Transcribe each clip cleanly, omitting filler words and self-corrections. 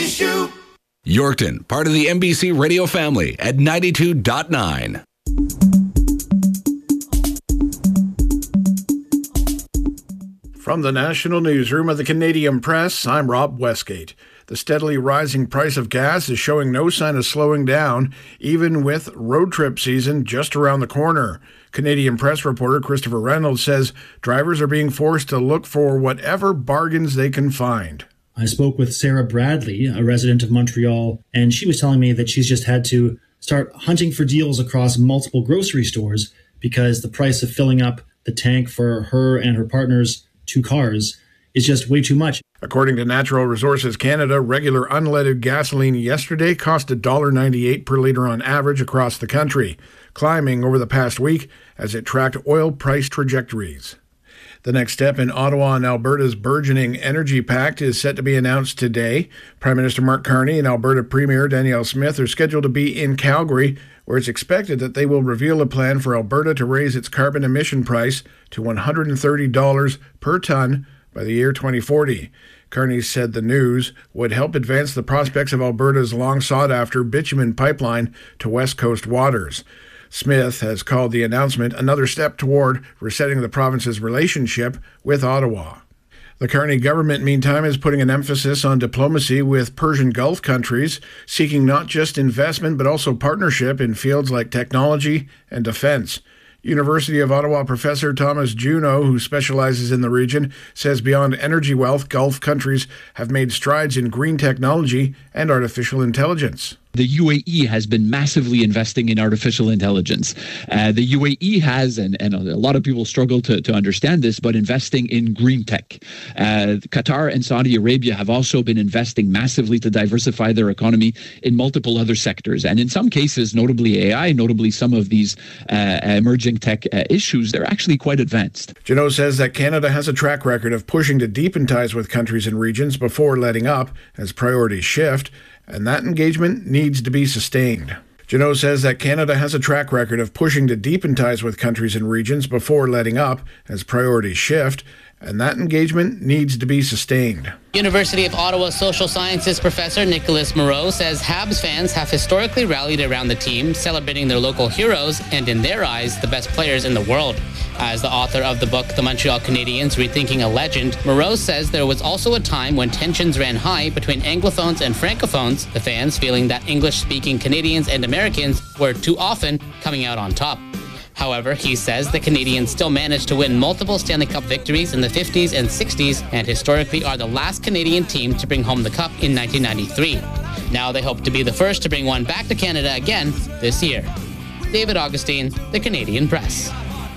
issue. Yorkton, part of the NBC radio family at 92.9. From the National Newsroom of the Canadian Press, I'm Rob Westgate. The steadily rising price of gas is showing no sign of slowing down, even with road trip season just around the corner. Canadian Press reporter Christopher Reynolds says drivers are being forced to look for whatever bargains they can find. I spoke with Sarah Bradley, a resident of Montreal, and she was telling me that she's just had to start hunting for deals across multiple grocery stores because the price of filling up the tank for her and her partner's 2 cars is just way too much. According to Natural Resources Canada, regular unleaded gasoline yesterday cost $1.98 per litre on average across the country, climbing over the past week as it tracked oil price trajectories. The next step in Ottawa and Alberta's burgeoning energy pact is set to be announced today. Prime Minister Mark Carney and Alberta Premier Danielle Smith are scheduled to be in Calgary, where it's expected that they will reveal a plan for Alberta to raise its carbon emission price to $130 per tonne by the year 2040. Carney said the news would help advance the prospects of Alberta's long-sought-after bitumen pipeline to West Coast waters. Smith has called the announcement another step toward resetting the province's relationship with Ottawa. The Carney government, meantime, is putting an emphasis on diplomacy with Persian Gulf countries, seeking not just investment but also partnership in fields like technology and defense. University of Ottawa professor Thomas Juneau, who specializes in the region, says beyond energy wealth, Gulf countries have made strides in green technology and artificial intelligence. The UAE has been massively investing in artificial intelligence. The UAE has, and a lot of people struggle to understand this, but investing in green tech. Qatar and Saudi Arabia have also been investing massively to diversify their economy in multiple other sectors. And in some cases, notably AI, notably some of these emerging tech issues, they're actually quite advanced. Juneau says that Canada has a track record of pushing to deepen ties with countries and regions before letting up as priorities shift, and that engagement needs to be sustained. Juneau says that Canada has a track record of pushing to deepen ties with countries and regions before letting up as priorities shift, and that engagement needs to be sustained. University of Ottawa social sciences professor Nicholas Moreau says Habs fans have historically rallied around the team, celebrating their local heroes and, in their eyes, the best players in the world. As the author of the book The Montreal Canadiens Rethinking a Legend, Moreau says there was also a time when tensions ran high between Anglophones and Francophones, the fans feeling that English-speaking Canadians and Americans were too often coming out on top. However, he says the Canadiens still managed to win multiple Stanley Cup victories in the 50s and 60s and historically are the last Canadian team to bring home the cup in 1993. Now they hope to be the first to bring one back to Canada again this year. David Augustine, The Canadian Press.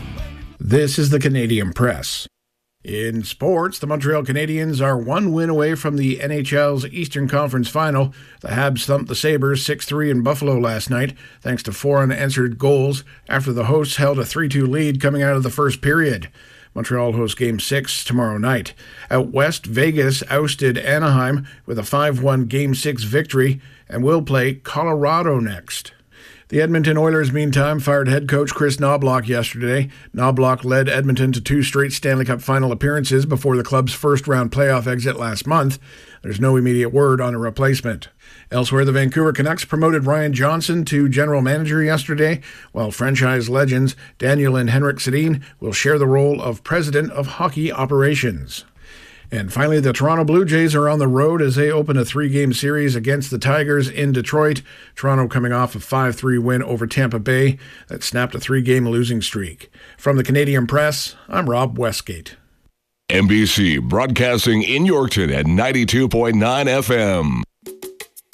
This is The Canadian Press. In sports, the Montreal Canadiens are one win away from the NHL's Eastern Conference Final. The Habs thumped the Sabres 6-3 in Buffalo last night, thanks to 4 unanswered goals after the hosts held a 3-2 lead coming out of the first period. Montreal hosts Game 6 tomorrow night. Out west, Vegas ousted Anaheim with a 5-1 Game 6 victory and will play Colorado next. The Edmonton Oilers, meantime, fired head coach Chris Knoblauch yesterday. Knoblauch led Edmonton to 2 straight Stanley Cup final appearances before the club's first-round playoff exit last month. There's no immediate word on a replacement. Elsewhere, the Vancouver Canucks promoted Ryan Johnson to general manager yesterday, while franchise legends Daniel and Henrik Sedin will share the role of president of hockey operations. And finally, the Toronto Blue Jays are on the road as they open a 3-game series against the Tigers in Detroit. Toronto coming off a 5-3 win over Tampa Bay that snapped a 3-game losing streak. From the Canadian Press, I'm Rob Westgate. NBC broadcasting in Yorkton at 92.9 FM.